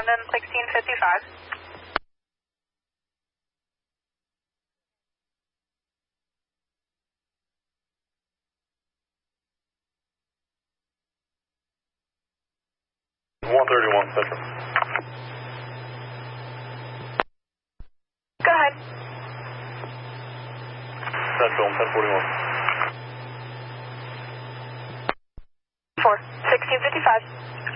London 1655. Central. Go ahead. Central, 1041. 4, 1655.